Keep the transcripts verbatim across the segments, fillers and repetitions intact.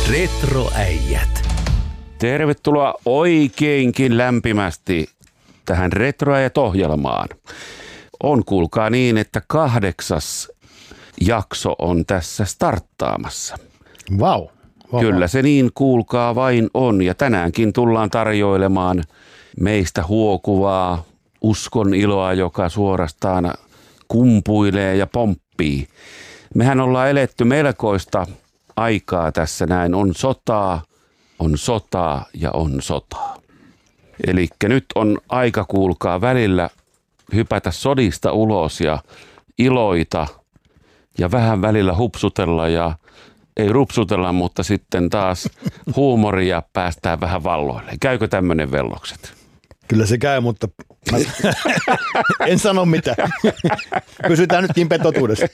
Retroäijät. Tervetuloa oikeinkin lämpimästi tähän Retroäijät-ohjelmaan. On kuulkaa niin, että kahdeksas jakso on tässä starttaamassa. Vau. Wow. Kyllä se niin kuulkaa vain on, ja tänäänkin tullaan tarjoilemaan meistä huokuvaa uskon iloa, joka suorastaan kumpuilee ja pomppii. Mehän ollaan eletty melkoista aikaa tässä näin. On sotaa, on sotaa ja on sotaa. Eli nyt on aika kuulkaa välillä hypätä sodista ulos ja iloita ja vähän välillä hupsutella ja ei rupsutella, mutta sitten taas huumoria päästään vähän valloille. Käykö tämmöinen vellokset? Kyllä se käy, mutta mä en sano mitään. Pysytään nyt Kimpen totuudessa.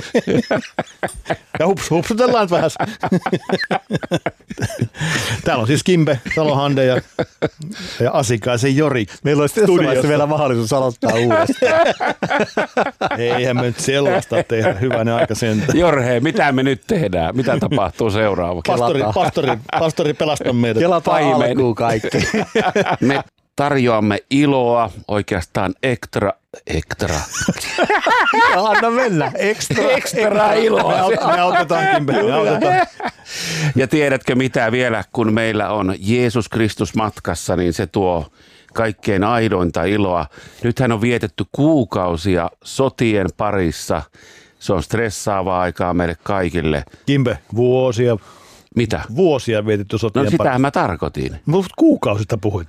Ja hups, hupsutellaan vähän. Täällä on siis Kimpe, Salohande ja, ja Asikaisen Jori. Meillä olisi studiossa vielä mahdollisuus aloittaa uudestaan. Eihän me nyt sellaista tehdä, hyvänä aika sentään. Jorhe, mitä me nyt tehdään? Mitä tapahtuu seuraavaksi? Pastori, pastori, pastori pelastaa meidät. Kelataan alkuun kaikki. Me tarjoamme iloa, oikeastaan ekstra, ekstra. Anna mennä, ekstra, ekstra iloa. Me, aut- me autetaan Kimpe, me autetaan. Ja tiedätkö mitä vielä, kun meillä on Jeesus Kristus matkassa, niin se tuo kaikkein aidointa iloa. Nythän on vietetty kuukausia sotien parissa. Se on stressaavaa aikaa meille kaikille. Kimpe, vuosia. Mitä? Vuosia vietetty sotien No parissa. sitähän mä tarkoitin. Mutta kuukausista puhuit.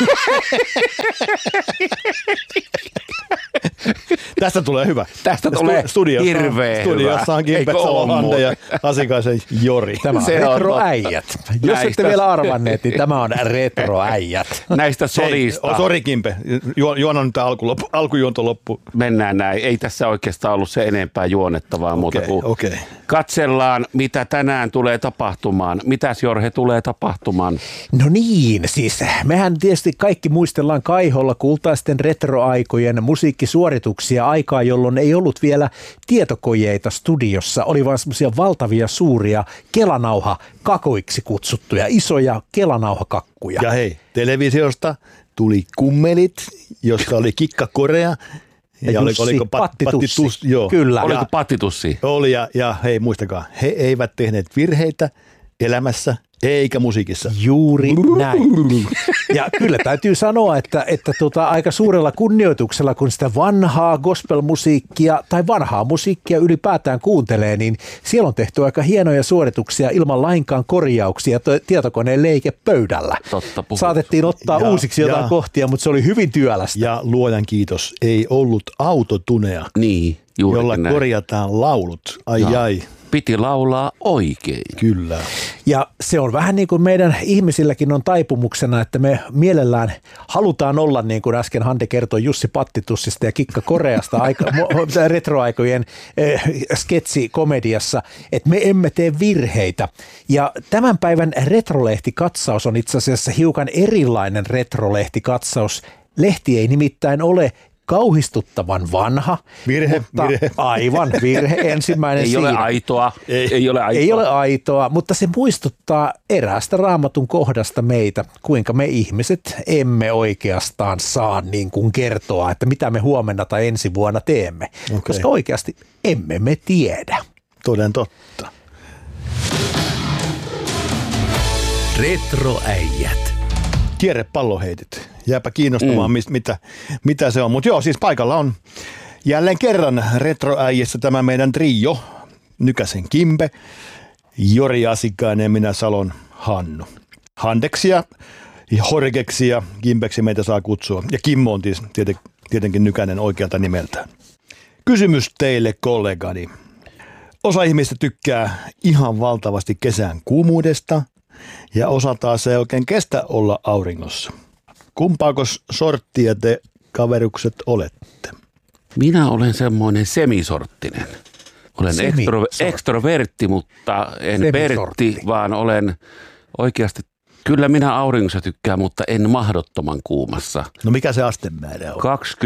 Tästä tulee hyvä. Tästä tulee studiossa, hirveä studiossa hyvä. on Kimpe Eikö Salohande ole ja Asikaisen Jori. Tämä on Se on Retroäijät. Jos Näistä- ette vielä arvanneet, niin tämä on Retroäijät. Näistä sodista Hei, sori Kimpe, Ju- juona nyt alku, loppu, alkujuonto loppu. mennään näin. Ei tässä oikeastaan ollut se enempää juonettavaa muuta Okei, kuin okei. katsellaan, mitä tänään tulee tapahtumaan. Mitäs Jorhe tulee tapahtumaan? No niin, siis mehän tietysti kaikki muistellaan Kaiholla kultaisten retroaikojen musiikkisuorituksia aikaa, jolloin ei ollut vielä tietokojeita studiossa. Oli vaan semmoisia valtavia suuria kelanauhakakuiksi kutsuttuja, isoja kelanauhakakkuja. Ja hei, televisiosta tuli kummelit, jossa oli Kikka Korea. Ja Jussi Pattitussi. Pattitus, joo. Kyllä. Oliko Ja- patitussi? Oli ja, ja hei muistakaa, he eivät tehneet virheitä elämässä eikä musiikissa. Juuri näin. Ja kyllä täytyy sanoa, että, että tota, aika suurella kunnioituksella, kun sitä vanhaa gospelmusiikkia tai vanhaa musiikkia ylipäätään kuuntelee, niin siellä on tehty aika hienoja suorituksia ilman lainkaan korjauksia to- tietokoneen leikepöydällä. Totta puhut. Saatettiin ottaa Ja- uusiksi jotain ja- kohtia, mutta se oli hyvin työlästä. Ja luojan kiitos, ei ollut autotunea, Niin, juurikin jolla näin. korjataan laulut. Ai Ja ai, Piti laulaa oikein. kyllä. Ja se on vähän niin kuin meidän ihmisilläkin on taipumuksena, että me mielellään halutaan olla, niin kuin äsken Hande kertoi Jussi Pattitussista ja Kikka Koreasta aika, mo- retroaikojen eh, sketsikomediassa, että me emme tee virheitä. Ja tämän päivän retrolehtikatsaus on itse asiassa hiukan erilainen retrolehtikatsaus. Lehti ei nimittäin ole kauhistuttavan vanha. Virhe, mutta virhe. Aivan, virhe ensimmäinen Ei siinä. ole aitoa. Ei. Ei ole aitoa. Ei ole aitoa, mutta se muistuttaa eräästä Raamatun kohdasta meitä, kuinka me ihmiset emme oikeastaan saa niin kuin kertoa, että mitä me huomenna tai ensi vuonna teemme, Okei. koska oikeasti emme me tiedä. Toden totta. Retroäijät. Kierrepalloheitit. Jääpä kiinnostamaan, mm. mitä, mitä se on. Mutta joo, siis paikalla on jälleen kerran retroäijissä tämä meidän trio. Nykäsen Kimpe, Jori Asikainen ja minä Salon Hannu. Handeksia, Horgeksi ja Kimpeksi meitä saa kutsua. Ja Kimmo on tieten, tietenkin Nykänen oikealta nimeltään. Kysymys teille kollegani. Osa ihmistä tykkää ihan valtavasti kesän kuumuudesta ja osa taas ei oikein kestä olla auringossa. Kumpaako sorttia te kaverukset olette? Minä olen semmoinen semisorttinen. Olen ekstro, Semisortti. ekstrovertti, mutta en Semisortti. Pertti, vaan olen oikeasti, kyllä minä auringossa tykkään, mutta en mahdottoman kuumassa. No mikä se astemäärä on?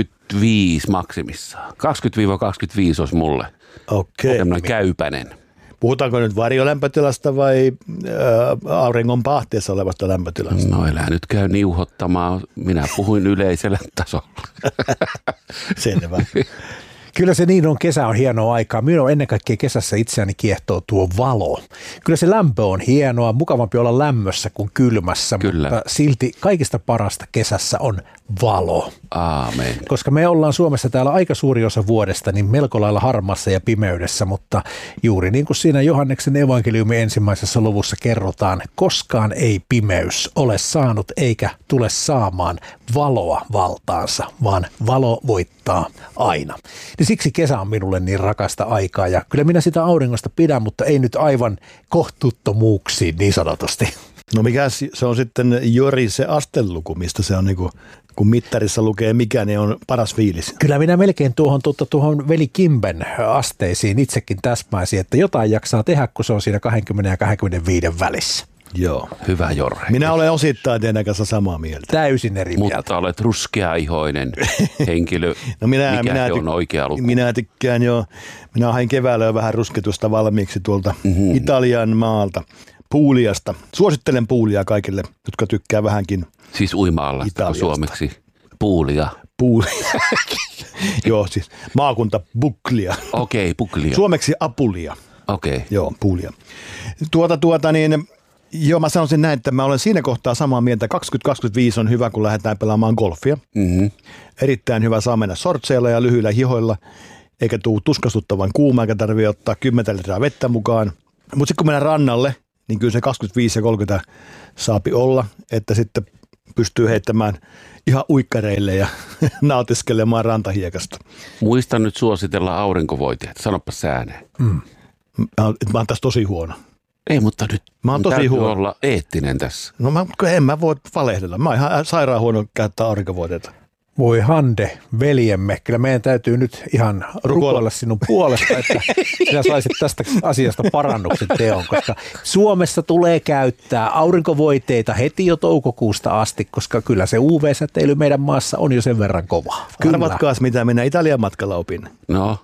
kaksikymmentäviisi maksimissaan. kaksikymmentä kaksikymmentäviisi olisi mulle Okei. semmoinen käypänen. Puhutaanko nyt varjolämpötilasta vai ää, auringon pahteessa olevasta lämpötilasta? No älä nyt käy niuhottamaan. Minä puhuin yleisellä tasolla. Selvä. Kyllä se niin on, kesä on hienoa aikaa. Minun ennen kaikkea kesässä itseäni kiehtoo tuo valo. Kyllä se lämpö on hienoa, mukavampi olla lämmössä kuin kylmässä, Kyllä. mutta silti kaikista parasta kesässä on valo. Aamen. Koska me ollaan Suomessa täällä aika suuri osa vuodesta niin melko lailla harmassa ja pimeydessä, mutta juuri niin kuin siinä Johanneksen evankeliumin ensimmäisessä luvussa kerrotaan, koskaan ei pimeys ole saanut eikä tule saamaan valoa valtaansa, vaan valo voittaa aina. Ja siksi kesä on minulle niin rakasta aikaa ja kyllä minä sitä auringosta pidän, mutta ei nyt aivan kohtuuttomuuksiin niin sanotusti. No mikä se on sitten Jori se asteluku, mistä se on niinku, kun mittarissa lukee mikä, niin on paras fiilis. Kyllä minä melkein tuohon, tuota, tuohon veli Kimben asteisiin itsekin täsmäisin, että jotain jaksaa tehdä, kun se on siinä kaksikymmentä ja kaksikymmentäviisi välissä. Joo. Hyvä Jorre. Minä olen osittain teidän kanssa samaa mieltä. Täysin eri mieltä. Mutta olet ruskeaihoinen henkilö. No minä, Mikä minä, se on oikea luku? Minä tykkään jo, minä hain keväällä jo vähän rusketusta valmiiksi tuolta mm-hmm. Italian maalta, Puuliasta. Suosittelen Puulia kaikille, jotka tykkää vähänkin Siis uima-allasta, kun suomeksi puulia. Puulia. Joo, siis maakunta Buklia. Okei, okay, Buklia. Suomeksi Apulia. Okei. Okay. Joo, Puulia. Tuota, tuota niin, joo, mä sanoisin näin, että mä olen siinä kohtaa samaa mieltä. kaksituhattakaksikymmentäviisi on hyvä, kun lähdetään pelaamaan golfia. Mm-hmm. Erittäin hyvä, saa mennä sortseilla ja lyhyillä hihoilla, eikä tule tuskastuttavan kuuma, eikä tarvitse ottaa kymmenen litraa vettä mukaan. Mutta sitten kun mennään rannalle, niin kyllä se kaksikymmentäviisi ja kolmekymmentä saapi olla, että sitten pystyy heittämään ihan uikkareille ja nautiskelemaan rantahiekasta. Muista nyt suositella aurinkovoiteet. Sanoppa sääneen. Mm. Mä, mä oon tässä tosi huono. Ei, mutta nyt mä oon tosi täytyy huono. olla eettinen tässä. No mä, en mä voi valehdella. Mä oon ihan sairaan huono käyttää aurinkovoiteita. Voi Hande, veljemme, kyllä meidän täytyy nyt ihan rukoilla sinun puolesta, että sinä saisit tästä asiasta parannuksen teon, koska Suomessa tulee käyttää aurinkovoiteita heti jo toukokuusta asti, koska kyllä se U V-säteily meidän maassa on jo sen verran kova. Arvatkaas, mitä minä Italian matkalla opin. No.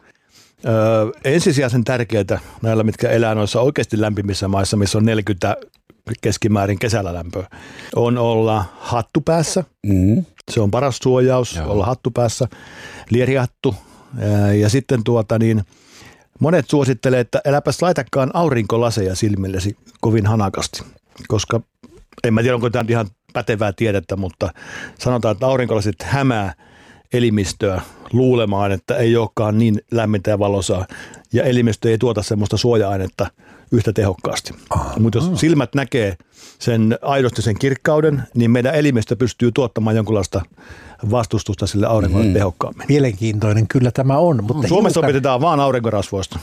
Öö, ensisijaisen tärkeää näillä, mitkä elää noissa oikeasti lämpimissä maissa, missä on neljäkymmentä keskimäärin kesällä lämpöä, on olla hattu päässä. Mm. Se on paras suojaus, Joo. olla hattu päässä, lierihattu. Ja sitten tuota niin, monet suosittelee, että äläpäs laitakaan aurinkolaseja silmillesi kovin hanakasti, koska en mä tiedä, onko tämä ihan pätevää tiedettä, mutta sanotaan, että aurinkolasit hämää elimistöä luulemaan, että ei olekaan niin lämmintä ja valosaa, ja elimistö ei tuota semmoista suoja-ainetta yhtä tehokkaasti. Ah, Mutta jos silmät näkee sen aidosti sen kirkkauden, niin meidän elimistö pystyy tuottamaan jonkunlaista vastustusta sille auringolle mm. tehokkaammin. Mielenkiintoinen kyllä tämä on. Mutta Suomessa hiukan... opetetaan vaan aurinkorasvoista.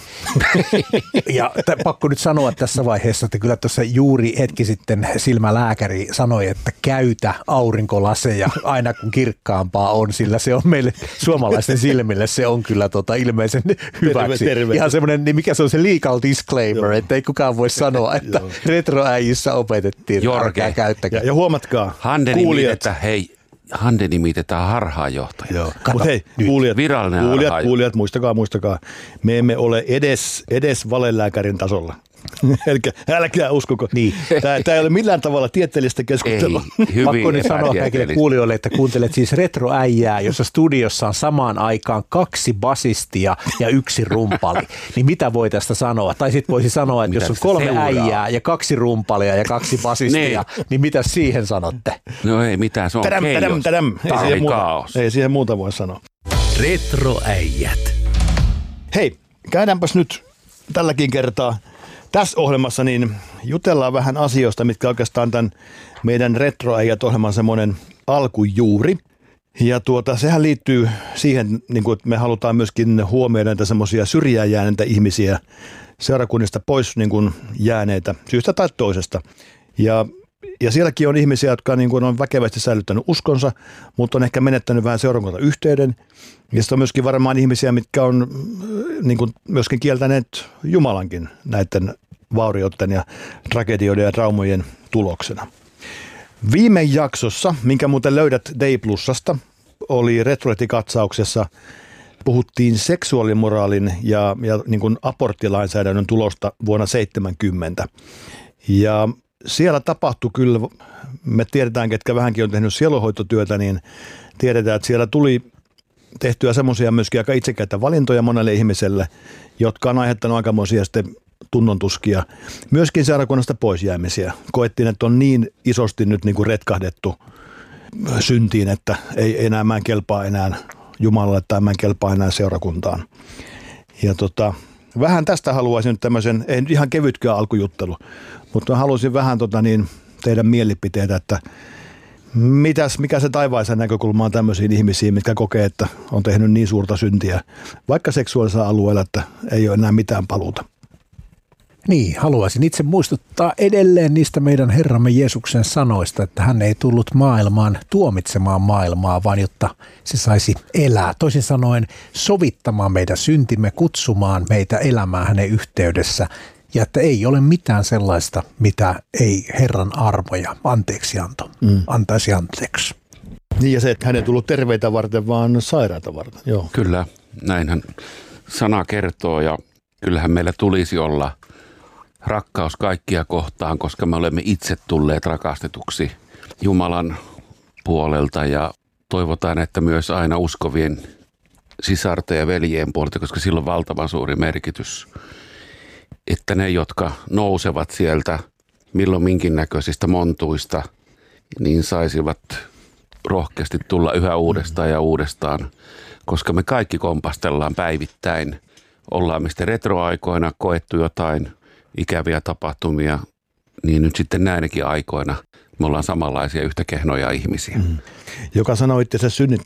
Ja t- pakko nyt sanoa tässä vaiheessa, että kyllä tuossa juuri hetki sitten silmälääkäri sanoi, että käytä aurinkolaseja aina kun kirkkaampaa on, sillä se on meille suomalaisten silmille, se on kyllä tota ilmeisen hyväksi. Terve, terve. Ihan semmoinen, niin mikä se on se legal disclaimer, Joo. että ei kukaan voi sanoa, että retroäijissä opetettiin. Jorge. Ja, ja huomatkaa, Hande nimitetään, hei, Hande nimitetään harhaanjohtaja. Mutta hei, kuulijat, kuulijat, kuulijat, muistakaa, muistakaa, me emme ole edes, edes valelääkärin tasolla. Eli älkää uskoko. Niin. Tämä, tämä ei ole millään tavalla tieteellistä keskustelua. Ei, pakko nyt sanoa kaikille kuulijoille, että kuuntelet siis retroäijää, jossa studiossa on samaan aikaan kaksi basistia ja yksi rumpali. Niin mitä voi tästä sanoa? Tai sitten voisi sanoa, että mitä jos on kolme seuraa? äijää ja kaksi rumpalia ja kaksi basistia, niin, niin mitä siihen sanotte? No ei mitään, se on tadam, tadam, tadam. Ei, siihen muuta, ei siihen muuta voi sanoa. Retroäijät. Hei, käydäänpäs nyt tälläkin kertaa tässä ohjelmassa niin jutellaan vähän asioista, mitkä oikeastaan tämän meidän Retroäijät-ohjelman semmoinen alkujuuri. Ja tuota, sehän liittyy siihen, niin kuin, että me halutaan myöskin huomioida näitä semmoisia syrjään jääneitä ihmisiä, seurakunnista pois niin kuin jääneitä syystä tai toisesta. Ja, ja sielläkin on ihmisiä, jotka niin kuin on väkevästi säilyttänyt uskonsa, mutta on ehkä menettänyt vähän seurakuntayhteyden. Ja sitten on myöskin varmaan ihmisiä, mitkä on niin kuin myöskin kieltäneet Jumalankin näiden vaurioiden ja tragedioiden ja traumojen tuloksena. Viime jaksossa, minkä muuten löydät Day Plusasta, oli Retroletti-katsauksessa puhuttiin seksuaalimoraalin ja, ja niin kuin aborttilainsäädännön tulosta vuonna seitsemänkymmentä. Ja siellä tapahtui kyllä, me tiedetään, ketkä vähänkin on tehnyt sielunhoitotyötä, niin tiedetään, että siellä tuli tehtyä semmoisia myöskin aika itsekäitä valintoja monelle ihmiselle, jotka on aiheuttanut aikamoisia sitten tunnontuskia. Myöskin seurakunnasta poisjäämisiä. Koettiin, että on niin isosti nyt niin kuin retkahdettu syntiin, että ei enää mä en kelpaa enää Jumalalle tai mä en kelpaa enää seurakuntaan. Ja tota, vähän tästä haluaisin nyt tämmöisen, ei nyt ihan kevytkään alkujuttelu, mutta haluaisin vähän tota niin, teidän mielipiteitä, että mitäs, mikä se taivaisen näkökulma on tämmöisiin ihmisiin, mitkä kokee, että on tehnyt niin suurta syntiä, vaikka seksuaalisella alueella, että ei ole enää mitään paluuta. Niin, haluaisin itse muistuttaa edelleen niistä meidän Herramme Jeesuksen sanoista, että hän ei tullut maailmaan tuomitsemaan maailmaa, vaan jotta se saisi elää. Toisin sanoen sovittamaan meidän syntimme, kutsumaan meitä elämään hänen yhteydessä. Ja että ei ole mitään sellaista, mitä ei Herran armo ja anteeksianto mm. antaisi anteeksi. Niin ja se, että hän ei tullut terveitä varten, vaan sairaita varten. Joo. Kyllä, näinhän sana kertoo ja kyllähän meillä tulisi olla rakkaus kaikkia kohtaan, koska me olemme itse tulleet rakastetuksi Jumalan puolelta ja toivotaan, että myös aina uskovien sisarten ja veljien puolelta, koska sillä on valtavan suuri merkitys, että ne, jotka nousevat sieltä milloin minkin näköisistä montuista, niin saisivat rohkeasti tulla yhä uudestaan ja uudestaan, koska me kaikki kompastellaan päivittäin. Ollaan me sitten retroaikoina koettu jotain ikäviä tapahtumia, niin nyt sitten näinäkin aikoina me ollaan samanlaisia yhtä kehnoja ihmisiä. Mm. Joka sanoi itse synnit,